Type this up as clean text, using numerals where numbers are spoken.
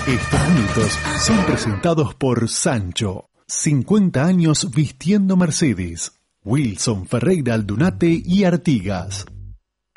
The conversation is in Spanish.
Estos minutos son presentados por Sancho. 50 años vistiendo Mercedes. Wilson Ferreira Aldunate y Artigas.